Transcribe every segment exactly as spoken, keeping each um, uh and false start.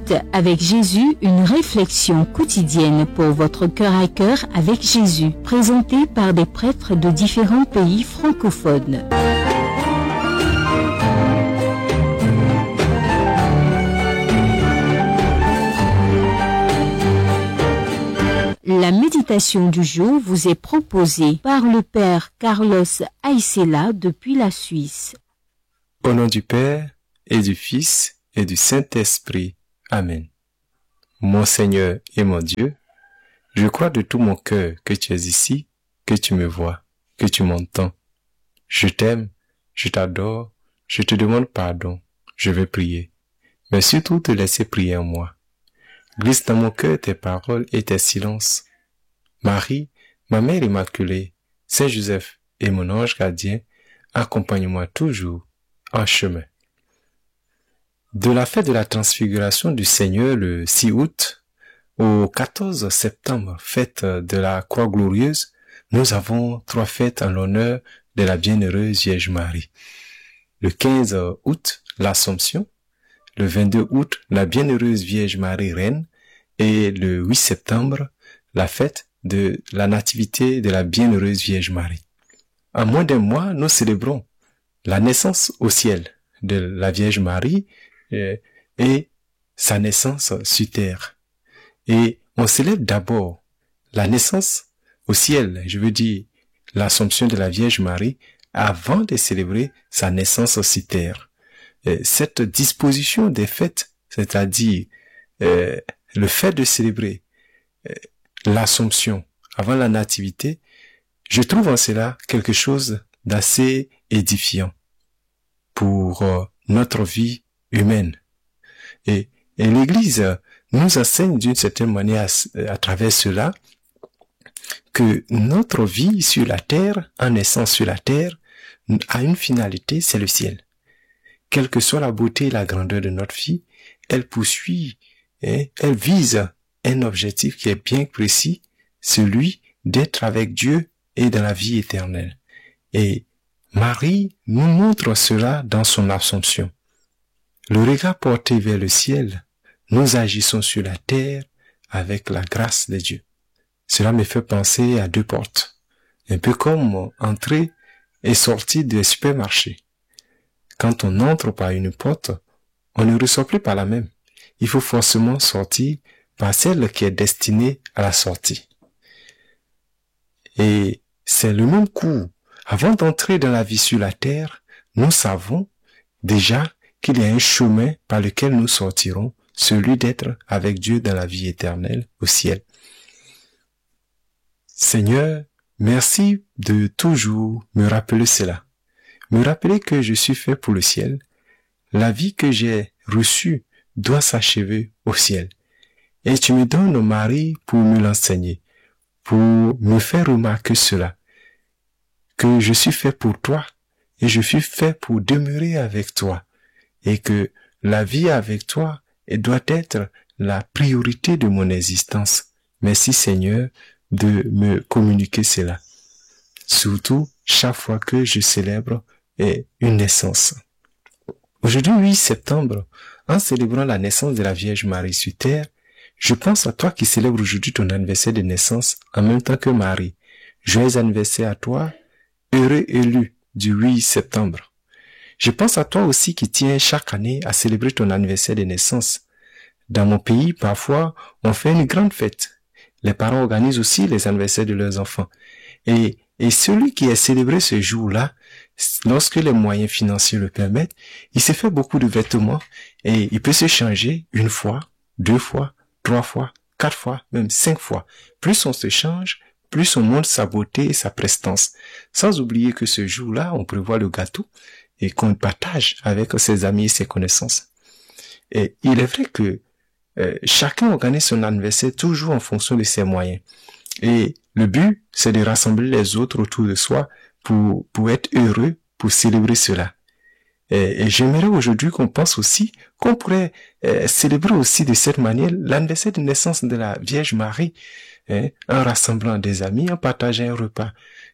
Minutes avec Jésus, une réflexion quotidienne pour votre cœur à cœur avec Jésus, présentée par des prêtres de différents pays francophones. La méditation du jour vous est proposée par le Père Carlos Aïssela depuis la Suisse. Au nom du Père et du Fils et du Saint-Esprit. Amen. Mon Seigneur et mon Dieu, je crois de tout mon cœur que tu es ici, que tu me vois, que tu m'entends. Je t'aime, je t'adore, je te demande pardon, je vais prier, mais surtout te laisser prier en moi. Glisse dans mon cœur tes paroles et tes silences. Marie, ma mère immaculée, Saint Joseph et mon ange gardien, accompagne-moi toujours en chemin. De la fête de la transfiguration du Seigneur le six août au quatorze septembre, fête de la Croix glorieuse, nous avons trois fêtes en l'honneur de la bienheureuse Vierge Marie. Le quinze août, l'Assomption. Le vingt-deux août, la bienheureuse Vierge Marie Reine. Et le huit septembre, la fête de la nativité de la bienheureuse Vierge Marie. En moins d'un mois, nous célébrons la naissance au ciel de la Vierge Marie euh, et sa naissance sur terre. Et on célèbre d'abord la naissance au ciel, je veux dire l'Assomption de la Vierge Marie, avant de célébrer sa naissance sur terre. Et cette disposition des fêtes, c'est-à-dire euh, le fait de célébrer euh, l'Assomption avant la nativité, je trouve en cela quelque chose d'assez édifiant pour euh, notre vie humaine. Et, et l'Église nous enseigne d'une certaine manière à, à travers cela que notre vie sur la terre, en naissant sur la terre, a une finalité, c'est le ciel. Quelle que soit la beauté et la grandeur de notre vie, elle poursuit, hein, elle vise un objectif qui est bien précis, celui d'être avec Dieu et dans la vie éternelle. Et Marie nous montre cela dans son Assomption. Le regard porté vers le ciel, nous agissons sur la terre avec la grâce de Dieu. Cela me fait penser à deux portes, un peu comme entrer et sortir des supermarchés. Quand on entre par une porte, on ne ressort plus par la même. Il faut forcément sortir par celle qui est destinée à la sortie. Et c'est le même coup. Avant d'entrer dans la vie sur la terre, nous savons déjà qu'il y a un chemin par lequel nous sortirons, celui d'être avec Dieu dans la vie éternelle au ciel. Seigneur, merci de toujours me rappeler cela. Me rappeler que je suis fait pour le ciel. La vie que j'ai reçue doit s'achever au ciel. Et tu me donnes Marie pour me l'enseigner, pour me faire remarquer cela, que je suis fait pour toi et je suis fait pour demeurer avec toi et que la vie avec toi doit être la priorité de mon existence. Merci Seigneur de me communiquer cela. Surtout chaque fois que je célèbre une naissance. Aujourd'hui, huit septembre, en célébrant la naissance de la Vierge Marie sur terre, je pense à toi qui célèbre aujourd'hui ton anniversaire de naissance en même temps que Marie. Joyeux anniversaire à toi, heureux élu du huit septembre. Je pense à toi aussi qui tiens chaque année à célébrer ton anniversaire de naissance. Dans mon pays, parfois, on fait une grande fête. Les parents organisent aussi les anniversaires de leurs enfants. Et, et celui qui est célébré ce jour-là, lorsque les moyens financiers le permettent, il se fait beaucoup de vêtements et il peut se changer une fois, deux fois, trois fois, quatre fois, même cinq fois. Plus on se change, plus on montre sa beauté et sa prestance. Sans oublier que ce jour-là, on prévoit le gâteau et qu'on partage avec ses amis et ses connaissances. Et il est vrai que euh, chacun organise son anniversaire toujours en fonction de ses moyens. Et le but, c'est de rassembler les autres autour de soi pour, pour être heureux, pour célébrer cela. Et, et j'aimerais aujourd'hui qu'on pense aussi qu'on pourrait euh, célébrer aussi de cette manière l'anniversaire de naissance de la Vierge Marie, hein, en rassemblant des amis, en partageant un repas.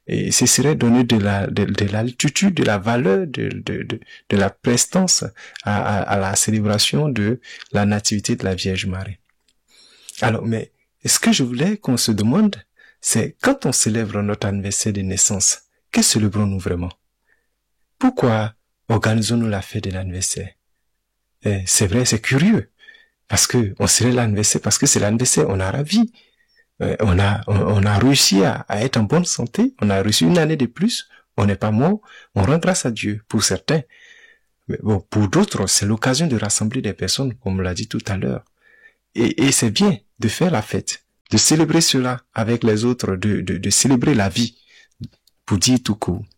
Et ce serait donner de la, de, de l'altitude, de la valeur, de, de, de, de la prestance à, à, à la célébration de la nativité de la Vierge Marie. Alors, mais, ce que je voulais qu'on se demande, c'est quand on célèbre notre anniversaire de naissance, que célébrons-nous vraiment? Pourquoi organisons-nous la fête de l'anniversaire? Et c'est vrai, c'est curieux. Parce que on célèbre l'anniversaire, parce que c'est l'anniversaire, on a la vie. Euh, on a, on, on a réussi à, à être en bonne santé, on a reçu une année de plus, on n'est pas mort, on rend grâce à Dieu pour certains. Mais bon, pour d'autres, c'est l'occasion de rassembler des personnes, comme on l'a dit tout à l'heure. Et, et c'est bien de faire la fête, de célébrer cela avec les autres, de, de, de célébrer la vie, pour dire tout court.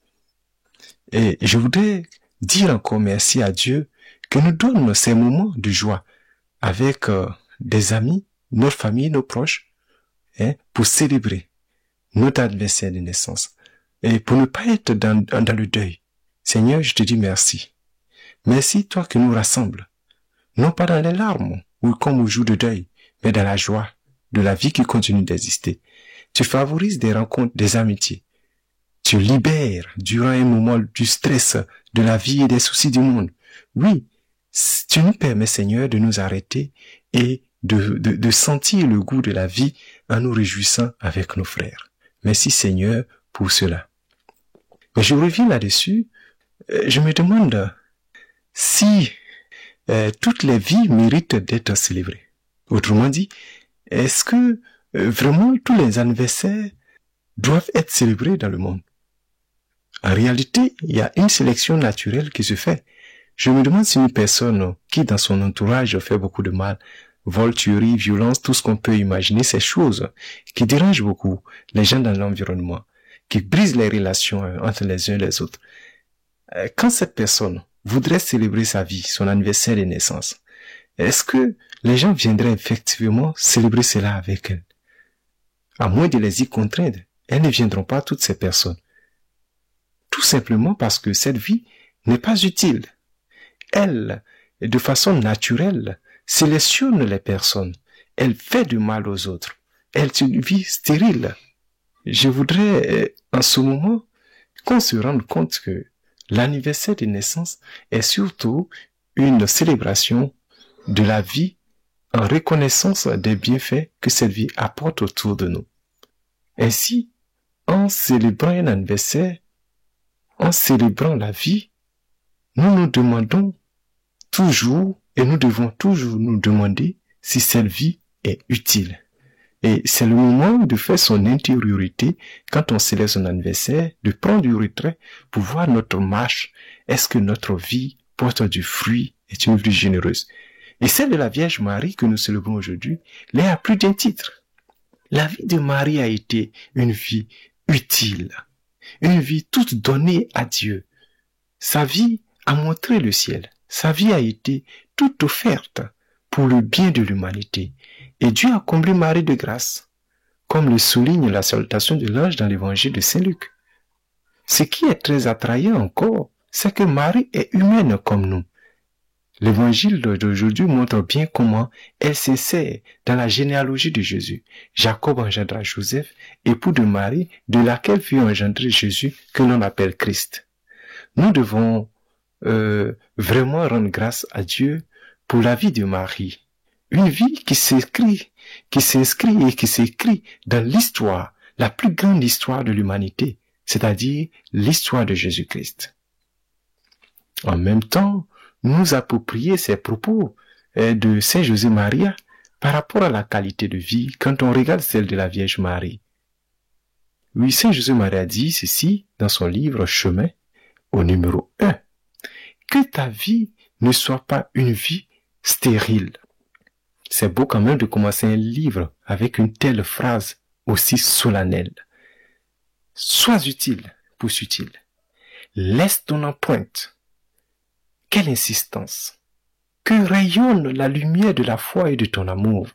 Et je voudrais dire encore merci à Dieu que nous donne ces moments de joie avec euh, des amis, notre famille, nos proches, hein, pour célébrer notre anniversaire de naissance et pour ne pas être dans, dans le deuil. Seigneur, je te dis merci. Merci, toi qui nous rassembles, non pas dans les larmes ou comme au jour de deuil, mais dans la joie de la vie qui continue d'exister. Tu favorises des rencontres, des amitiés. Tu libères durant un moment du stress de la vie et des soucis du monde. Oui, tu nous permets, Seigneur, de nous arrêter et de, de, de sentir le goût de la vie en nous réjouissant avec nos frères. Merci, Seigneur, pour cela. Mais je reviens là-dessus. Je me demande si euh, toutes les vies méritent d'être célébrées. Autrement dit, est-ce que euh, vraiment tous les anniversaires doivent être célébrés dans le monde? En réalité, il y a une sélection naturelle qui se fait. Je me demande si une personne qui, dans son entourage, fait beaucoup de mal, vol, tuerie, violence, tout ce qu'on peut imaginer, ces choses qui dérangent beaucoup les gens dans l'environnement, qui brisent les relations entre les uns et les autres. Quand cette personne voudrait célébrer sa vie, son anniversaire de naissance, est-ce que les gens viendraient effectivement célébrer cela avec elle? À moins de les y contraindre, elles ne viendront pas, toutes ces personnes. Tout simplement parce que cette vie n'est pas utile. Elle, de façon naturelle, sélectionne les personnes. Elle fait du mal aux autres. Elle est une vie stérile. Je voudrais, en ce moment, qu'on se rende compte que l'anniversaire de naissance est surtout une célébration de la vie en reconnaissance des bienfaits que cette vie apporte autour de nous. Ainsi, en célébrant un anniversaire, en célébrant la vie, nous nous demandons toujours, et nous devons toujours nous demander si cette vie est utile. Et c'est le moment de faire son intériorité quand on célèbre son anniversaire, de prendre du retrait pour voir notre marche. Est-ce que notre vie porte du fruit, est une vie généreuse? Et celle de la Vierge Marie que nous célébrons aujourd'hui l'est à plus d'un titre. La vie de Marie a été une vie utile, une vie toute donnée à Dieu. Sa vie a montré le ciel. Sa vie a été toute offerte pour le bien de l'humanité. Et Dieu a comblé Marie de grâce, comme le souligne la salutation de l'ange dans l'évangile de Saint Luc. Ce qui est très attrayant encore, c'est que Marie est humaine comme nous. L'évangile d'aujourd'hui montre bien comment elle s'insère dans la généalogie de Jésus. Jacob engendra Joseph, époux de Marie, de laquelle fut engendré Jésus, que l'on appelle Christ. Nous devons euh, vraiment rendre grâce à Dieu pour la vie de Marie. Une vie qui s'inscrit, qui s'inscrit et qui s'écrit dans l'histoire, la plus grande histoire de l'humanité, c'est-à-dire l'histoire de Jésus-Christ. En même temps, nous approprier ces propos de Saint José Maria par rapport à la qualité de vie quand on regarde celle de la Vierge Marie. Oui, Saint José Maria dit ceci dans son livre Chemin, au numéro un. Que ta vie ne soit pas une vie stérile. C'est beau quand même de commencer un livre avec une telle phrase aussi solennelle. Sois utile, poursuit-il. Laisse ton empreinte. Quelle insistance! Que rayonne la lumière de la foi et de ton amour.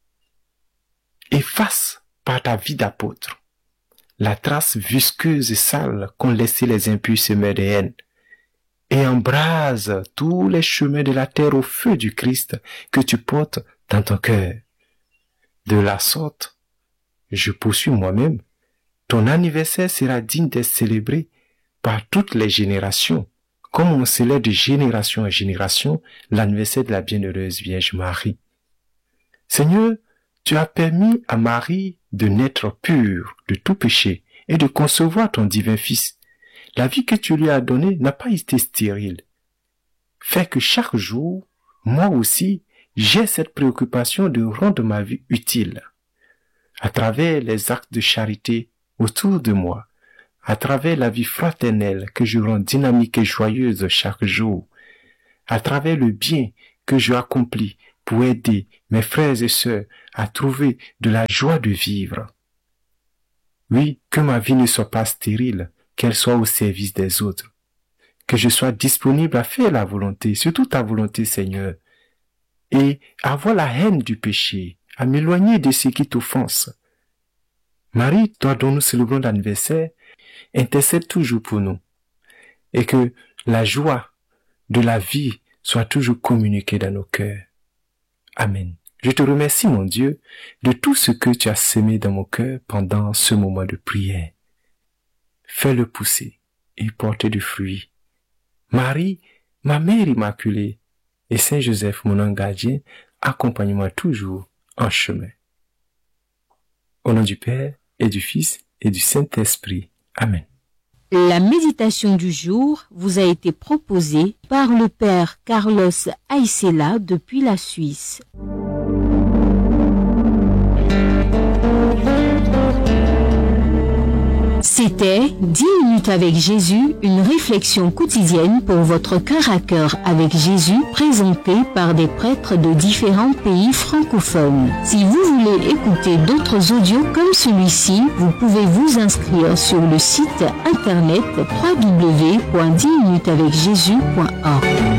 Efface par ta vie d'apôtre la trace visqueuse et sale qu'ont laissé les impurs semeurs de haine, et embrase tous les chemins de la terre au feu du Christ que tu portes dans ton cœur. De la sorte, je poursuis moi-même, ton anniversaire sera digne d'être célébré par toutes les générations, comme on célèbre de génération en génération l'anniversaire de la bienheureuse Vierge Marie. Seigneur, tu as permis à Marie de naître pure de tout péché et de concevoir ton divin Fils. La vie que tu lui as donnée n'a pas été stérile. Fais que chaque jour, moi aussi, j'ai cette préoccupation de rendre ma vie utile. À travers les actes de charité autour de moi, à travers la vie fraternelle que je rends dynamique et joyeuse chaque jour, à travers le bien que je accomplis pour aider mes frères et sœurs à trouver de la joie de vivre. Oui, que ma vie ne soit pas stérile, qu'elle soit au service des autres. Que je sois disponible à faire la volonté, surtout ta volonté, Seigneur, et avoir la haine du péché, à m'éloigner de ce qui t'offense. Marie, toi dont nous célébrons l'anniversaire, intercède toujours pour nous, et que la joie de la vie soit toujours communiquée dans nos cœurs. Amen. Je te remercie, mon Dieu, de tout ce que tu as semé dans mon cœur pendant ce moment de prière. Fais-le pousser et porter du fruit. Marie, ma mère immaculée, et Saint Joseph, mon ange gardien, accompagne-moi toujours en chemin. Au nom du Père, et du Fils, et du Saint-Esprit. Amen. La méditation du jour vous a été proposée par le Père Carlos Aïssela depuis la Suisse. C'était dix minutes avec Jésus, une réflexion quotidienne pour votre cœur à cœur avec Jésus, présentée par des prêtres de différents pays francophones. Si vous voulez écouter d'autres audios comme celui-ci, vous pouvez vous inscrire sur le site internet w w w point dix minutes avec jésus point org.